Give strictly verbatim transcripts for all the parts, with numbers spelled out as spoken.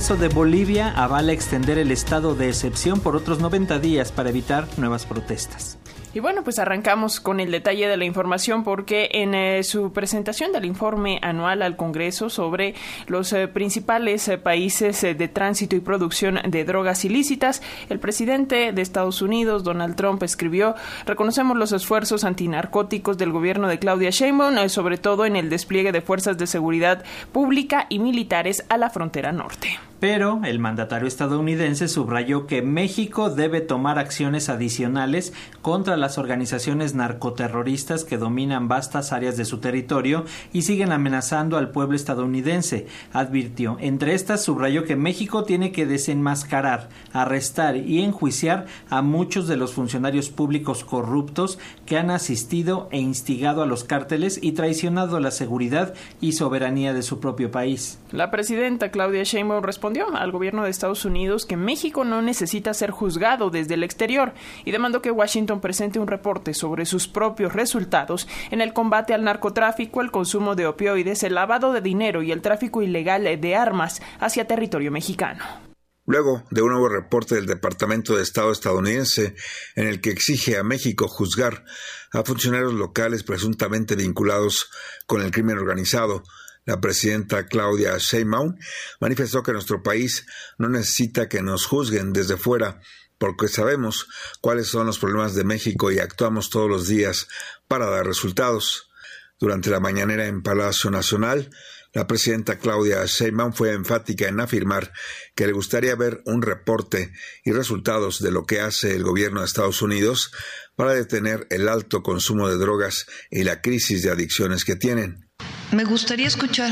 Congreso de Bolivia avala extender el estado de excepción por otros noventa días para evitar nuevas protestas. Y bueno, pues arrancamos con el detalle de la información porque en eh, su presentación del informe anual al Congreso sobre los eh, principales eh, países eh, de tránsito y producción de drogas ilícitas, el presidente de Estados Unidos, Donald Trump, escribió: reconocemos los esfuerzos antinarcóticos del gobierno de Claudia Sheinbaum, eh, sobre todo en el despliegue de fuerzas de seguridad pública y militares a la frontera norte. Pero el mandatario estadounidense subrayó que México debe tomar acciones adicionales contra las organizaciones narcoterroristas que dominan vastas áreas de su territorio y siguen amenazando al pueblo estadounidense. Advirtió. Entre estas, subrayó que México tiene que desenmascarar, arrestar y enjuiciar a muchos de los funcionarios públicos corruptos que han asistido e instigado a los cárteles y traicionado la seguridad y soberanía de su propio país. La presidenta Claudia Sheinbaum respondió al gobierno de Estados Unidos que México no necesita ser juzgado desde el exterior y demandó que Washington presente un reporte sobre sus propios resultados en el combate al narcotráfico, el consumo de opioides, el lavado de dinero y el tráfico ilegal de armas hacia territorio mexicano. Luego de un nuevo reporte del Departamento de Estado estadounidense en el que exige a México juzgar a funcionarios locales presuntamente vinculados con el crimen organizado, la presidenta Claudia Sheinbaum manifestó que nuestro país no necesita que nos juzguen desde fuera, porque sabemos cuáles son los problemas de México y actuamos todos los días para dar resultados. Durante la mañanera en Palacio Nacional, la presidenta Claudia Sheinbaum fue enfática en afirmar que le gustaría ver un reporte y resultados de lo que hace el gobierno de Estados Unidos para detener el alto consumo de drogas y la crisis de adicciones que tienen. Me gustaría escuchar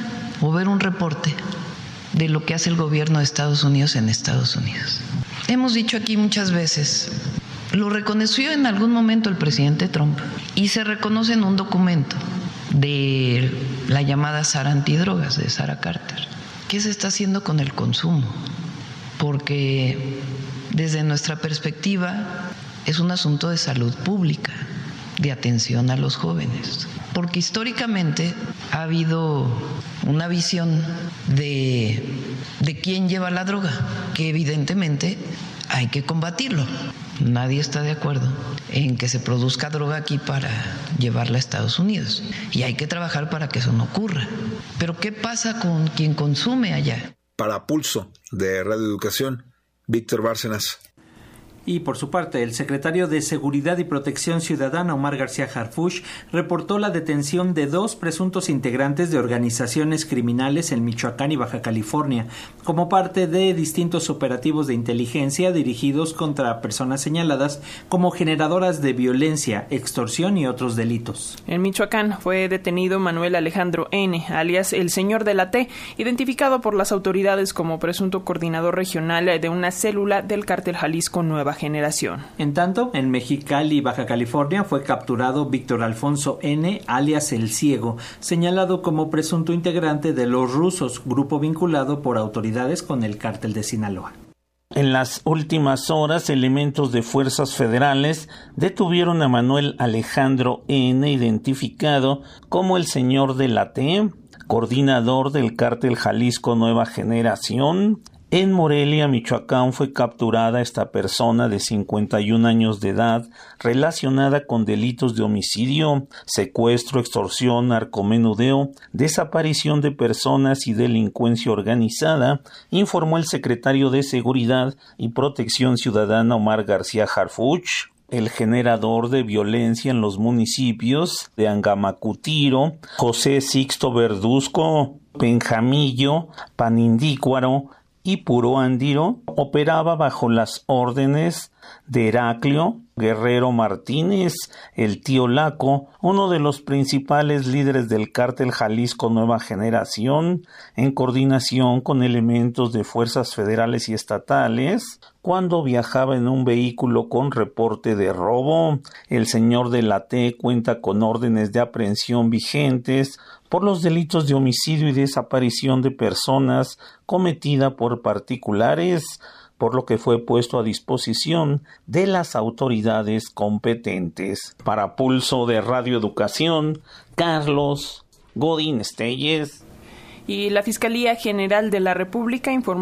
o ver un reporte de lo que hace el gobierno de Estados Unidos en Estados Unidos. Hemos dicho aquí muchas veces, lo reconoció en algún momento el presidente Trump y se reconoce en un documento de la llamada Sara Antidrogas, de Sara Carter. ¿Qué se está haciendo con el consumo? Porque desde nuestra perspectiva es un asunto de salud pública, de atención a los jóvenes. Porque históricamente ha habido una visión de, de quién lleva la droga, que evidentemente hay que combatirlo. Nadie está de acuerdo en que se produzca droga aquí para llevarla a Estados Unidos. Y hay que trabajar para que eso no ocurra. Pero ¿qué pasa con quien consume allá? Para Pulso de Radio Educación, Víctor Bárcenas. Y por su parte, el secretario de Seguridad y Protección Ciudadana, Omar García Harfuch, reportó la detención de dos presuntos integrantes de organizaciones criminales en Michoacán y Baja California, como parte de distintos operativos de inteligencia dirigidos contra personas señaladas como generadoras de violencia, extorsión y otros delitos. En Michoacán fue detenido Manuel Alejandro N., alias el Señor de la T., identificado por las autoridades como presunto coordinador regional de una célula del cártel Jalisco Nueva Generación. En tanto, en Mexicali, Baja California, fue capturado Víctor Alfonso N., alias El Ciego, señalado como presunto integrante de Los Rusos, grupo vinculado por autoridades con el cártel de Sinaloa. En las últimas horas, elementos de fuerzas federales detuvieron a Manuel Alejandro N., identificado como el Señor de la T., coordinador del cártel Jalisco Nueva Generación. En Morelia, Michoacán, fue capturada esta persona de cincuenta y un años de edad relacionada con delitos de homicidio, secuestro, extorsión, narcomenudeo, desaparición de personas y delincuencia organizada, informó el secretario de Seguridad y Protección Ciudadana Omar García Harfuch. El generador de violencia en los municipios de Angamacutiro, José Sixto Verduzco, Penjamillo, Panindícuaro y Puro Andiro, operaba bajo las órdenes de Heraclio Guerrero Martínez, el tío Laco, uno de los principales líderes del cártel Jalisco Nueva Generación, en coordinación con elementos de fuerzas federales y estatales, cuando viajaba en un vehículo con reporte de robo. El Señor de la T cuenta con órdenes de aprehensión vigentes por los delitos de homicidio y desaparición de personas cometida por particulares, por lo que fue puesto a disposición de las autoridades competentes. Para Pulso de Radio Educación, Carlos Godín Estelles. Y la Fiscalía General de la República informó